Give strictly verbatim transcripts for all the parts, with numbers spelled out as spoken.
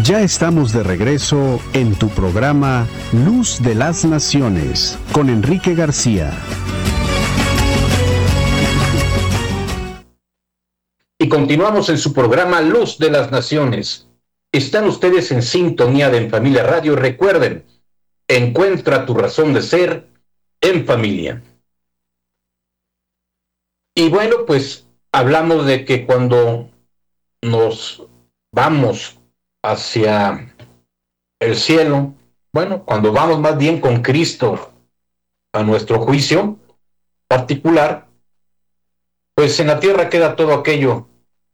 Ya estamos de regreso en tu programa Luz de las Naciones con Enrique García. Y continuamos en su programa Luz de las Naciones. Están ustedes en sintonía de En Familia Radio. Recuerden, encuentra tu razón de ser en familia. Y bueno, pues hablamos de que cuando nos vamos hacia el cielo, bueno, cuando vamos más bien con Cristo a nuestro juicio particular, pues en la tierra queda todo aquello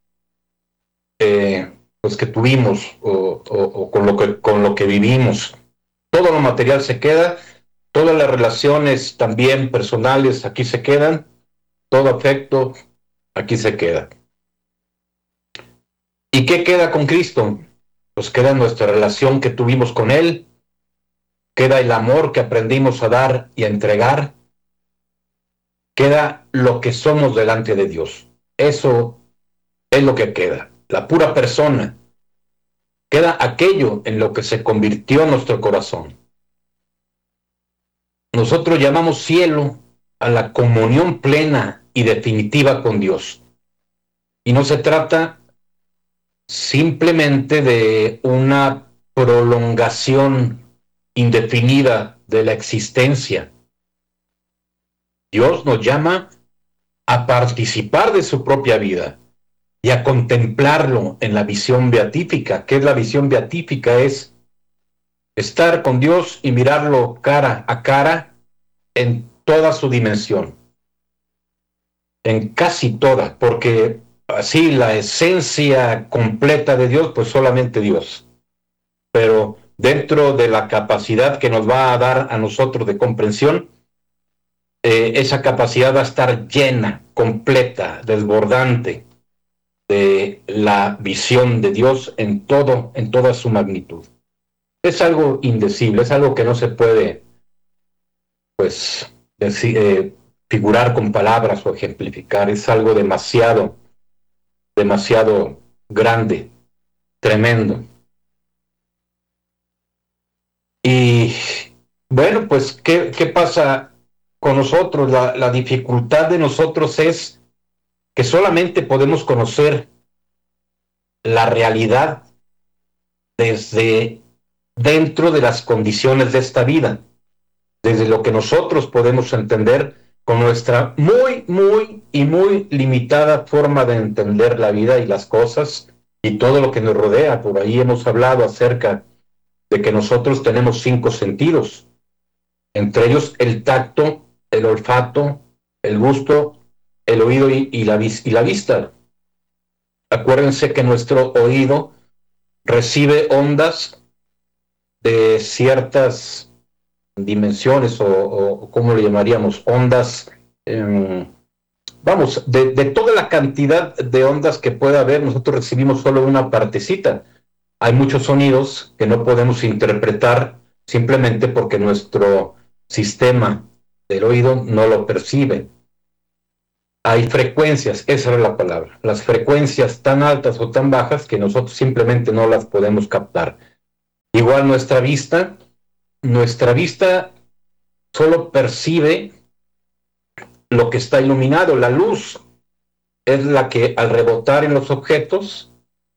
eh, pues que tuvimos o, o, o con lo que con lo que vivimos. Todo lo material se queda, todas las relaciones también personales aquí se quedan, todo afecto aquí se queda. ¿Y qué queda con Cristo? Pues queda nuestra relación que tuvimos con Él, queda el amor que aprendimos a dar y a entregar, queda lo que somos delante de Dios. Eso es lo que queda, la pura persona. Queda aquello en lo que se convirtió nuestro corazón. Nosotros llamamos cielo a la comunión plena y definitiva con Dios. Y no se trata simplemente de una prolongación indefinida de la existencia. Dios nos llama a participar de su propia vida y a contemplarlo en la visión beatífica. ¿Qué es la visión beatífica? Es estar con Dios y mirarlo cara a cara en toda su dimensión, en casi toda, porque así la esencia completa de Dios, pues solamente Dios. Pero dentro de la capacidad que nos va a dar a nosotros de comprensión, eh, esa capacidad va a estar llena, completa, desbordante de la visión de Dios en todo, en toda su magnitud. Es algo indecible, es algo que no se puede, pues, decir, eh, figurar con palabras o ejemplificar. Es algo demasiado, demasiado grande, tremendo. Y bueno, pues, ¿qué, qué pasa con nosotros? La, la dificultad de nosotros es que solamente podemos conocer la realidad desde dentro de las condiciones de esta vida, desde lo que nosotros podemos entender con nuestra muy, muy y muy limitada forma de entender la vida y las cosas y todo lo que nos rodea. Por ahí hemos hablado acerca de que nosotros tenemos cinco sentidos, entre ellos el tacto, el olfato, el gusto, el oído y, y, la, y la vista. Acuérdense que nuestro oído recibe ondas de ciertas dimensiones o, o ¿cómo le llamaríamos? Ondas, eh, vamos, de, de toda la cantidad de ondas que pueda haber, nosotros recibimos solo una partecita. Hay muchos sonidos que no podemos interpretar simplemente porque nuestro sistema del oído no lo percibe. Hay frecuencias, esa es la palabra, las frecuencias tan altas o tan bajas que nosotros simplemente no las podemos captar. Igual nuestra vista, nuestra vista solo percibe lo que está iluminado. La luz es la que al rebotar en los objetos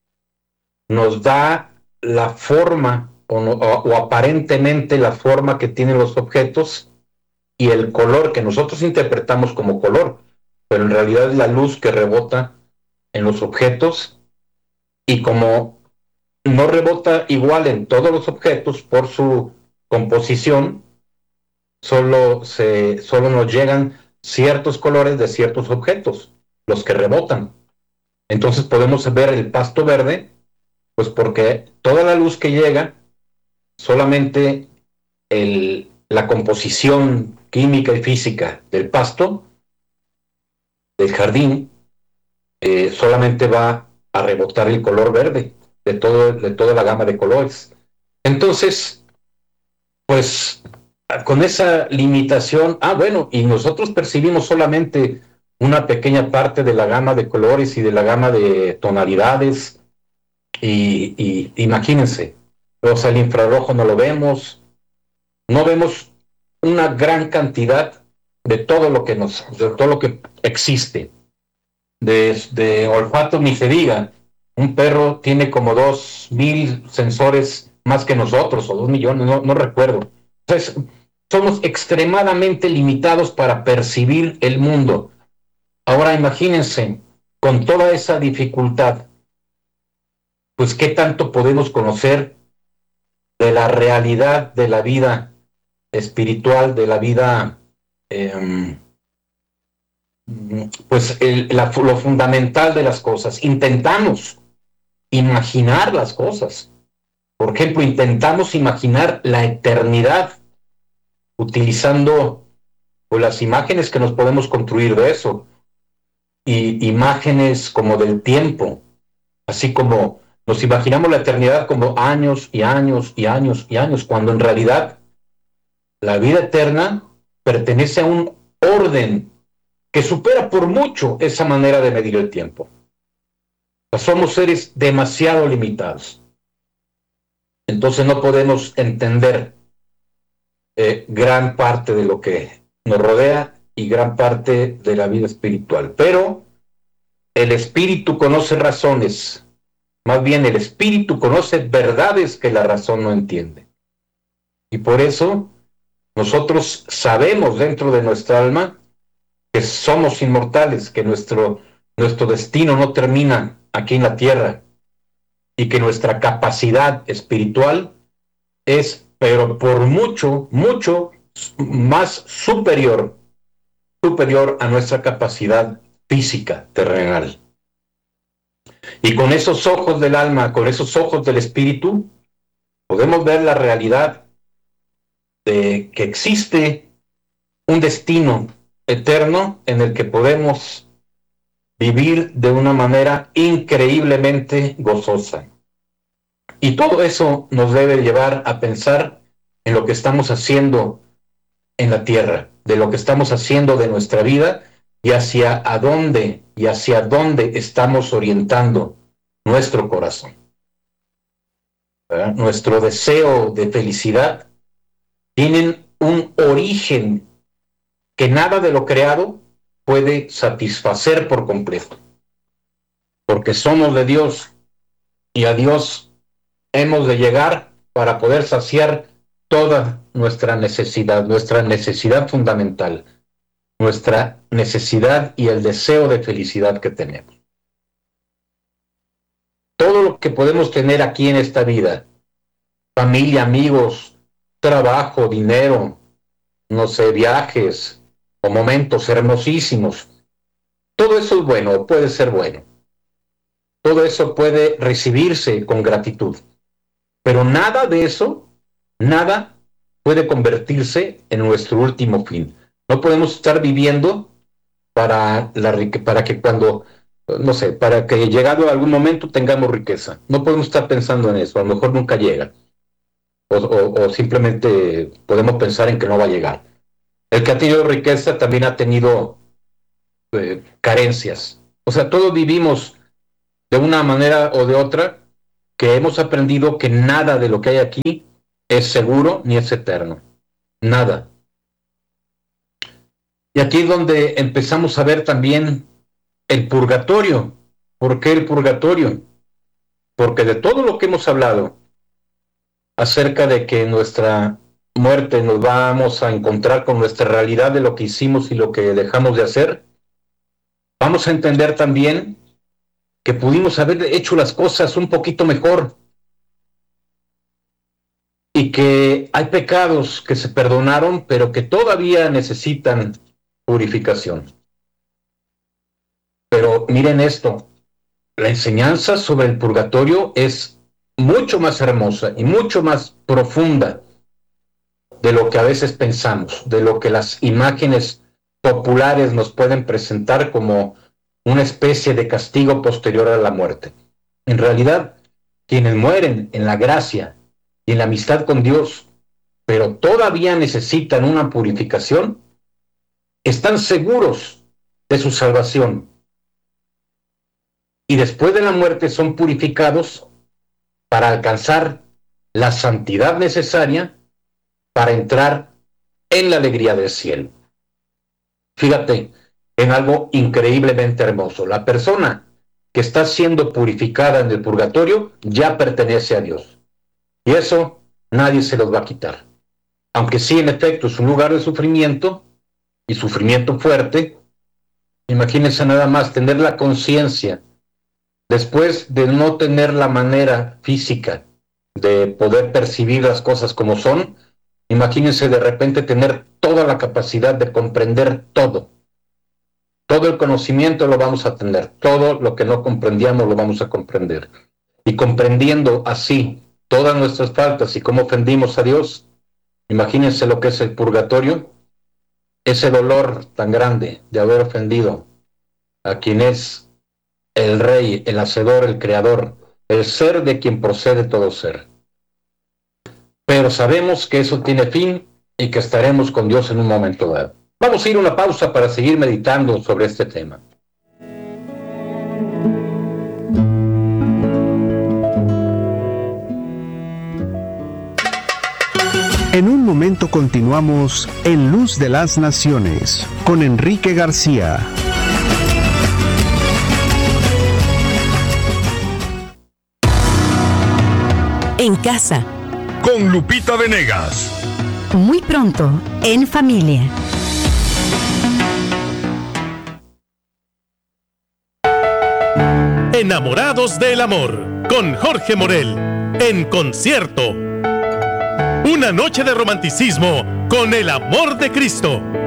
nos da la forma o, no, o, o aparentemente la forma que tienen los objetos y el color que nosotros interpretamos como color, pero en realidad es la luz que rebota en los objetos, y como no rebota igual en todos los objetos por su composición, solo, se, solo nos llegan ciertos colores de ciertos objetos, los que rebotan. Entonces podemos ver el pasto verde, pues porque toda la luz que llega, solamente el, la composición química y física del pasto, del jardín, eh, solamente va a rebotar el color verde de, todo, de toda la gama de colores. Entonces, pues con esa limitación, ah, bueno, y nosotros percibimos solamente una pequeña parte de la gama de colores y de la gama de tonalidades y, y imagínense, o sea, el infrarrojo no lo vemos, no vemos una gran cantidad de todo lo que nos, de todo lo que existe. De, de olfato ni se diga. Un perro tiene como dos mil sensores más que nosotros, o dos millones, no, no recuerdo. Entonces, somos extremadamente limitados para percibir el mundo. Ahora imagínense, con toda esa dificultad, pues qué tanto podemos conocer de la realidad de la vida espiritual, de la vida, eh, pues el, la, lo fundamental de las cosas. Intentamos imaginar las cosas. Por ejemplo, intentamos imaginar la eternidad utilizando pues, las imágenes que nos podemos construir de eso, y imágenes como del tiempo, así como nos imaginamos la eternidad como años y años y años y años, cuando en realidad la vida eterna pertenece a un orden que supera por mucho esa manera de medir el tiempo. O sea, somos seres demasiado limitados. Entonces no podemos entender eh, gran parte de lo que nos rodea y gran parte de la vida espiritual. Pero el espíritu conoce razones, más bien el espíritu conoce verdades que la razón no entiende. Y por eso nosotros sabemos dentro de nuestra alma que somos inmortales, que nuestro, nuestro destino no termina aquí en la tierra y que nuestra capacidad espiritual es, pero por mucho, mucho más superior, superior a nuestra capacidad física terrenal. Y con esos ojos del alma, con esos ojos del espíritu, podemos ver la realidad de que existe un destino eterno en el que podemos vivir de una manera increíblemente gozosa. Y todo eso nos debe llevar a pensar en lo que estamos haciendo en la tierra, de lo que estamos haciendo de nuestra vida y hacia a dónde y hacia dónde estamos orientando nuestro corazón. ¿Verdad? Nuestro deseo de felicidad tienen un origen que nada de lo creado puede satisfacer por completo, porque somos de Dios y a Dios hemos de llegar para poder saciar toda nuestra necesidad, nuestra necesidad fundamental, nuestra necesidad y el deseo de felicidad que tenemos. Todo lo que podemos tener aquí en esta vida, familia, amigos, trabajo, dinero, no sé, viajes o momentos hermosísimos, todo eso es bueno, puede ser bueno. Todo eso puede recibirse con gratitud. Pero nada de eso, nada puede convertirse en nuestro último fin. No podemos estar viviendo para, la, para que cuando, no sé, para que llegado a algún momento tengamos riqueza. No podemos estar pensando en eso, a lo mejor nunca llega. O, o, o simplemente podemos pensar en que no va a llegar. El que ha tenido riqueza también ha tenido eh, carencias. O sea, todos vivimos de una manera o de otra que hemos aprendido que nada de lo que hay aquí es seguro ni es eterno. Nada. Y aquí es donde empezamos a ver también el purgatorio. ¿Por qué el purgatorio? Porque de todo lo que hemos hablado acerca de que nuestra muerte nos vamos a encontrar con nuestra realidad de lo que hicimos y lo que dejamos de hacer, vamos a entender también que pudimos haber hecho las cosas un poquito mejor y que hay pecados que se perdonaron, pero que todavía necesitan purificación. Pero miren esto, la enseñanza sobre el purgatorio es mucho más hermosa y mucho más profunda de lo que a veces pensamos, de lo que las imágenes populares nos pueden presentar como una especie de castigo posterior a la muerte. En realidad, quienes mueren en la gracia y en la amistad con Dios, pero todavía necesitan una purificación, están seguros de su salvación. Y después de la muerte son purificados para alcanzar la santidad necesaria para entrar en la alegría del cielo. Fíjate en algo increíblemente hermoso. La persona que está siendo purificada en el purgatorio ya pertenece a Dios. Y eso nadie se los va a quitar. Aunque sí, en efecto, es un lugar de sufrimiento, y sufrimiento fuerte. Imagínense nada más tener la conciencia, después de no tener la manera física de poder percibir las cosas como son, imagínense de repente tener toda la capacidad de comprender todo. Todo el conocimiento lo vamos a tener, todo lo que no comprendíamos lo vamos a comprender. Y comprendiendo así todas nuestras faltas y cómo ofendimos a Dios, imagínense lo que es el purgatorio, ese dolor tan grande de haber ofendido a quien es el Rey, el Hacedor, el Creador, el ser de quien procede todo ser. Pero sabemos que eso tiene fin y que estaremos con Dios en un momento dado. Vamos a ir a una pausa para seguir meditando sobre este tema. En un momento continuamos en Luz de las Naciones con Enrique García. En casa. Con Lupita Venegas. Muy pronto, en familia. Enamorados del amor, con Jorge Morel, en concierto. Una noche de romanticismo con el amor de Cristo.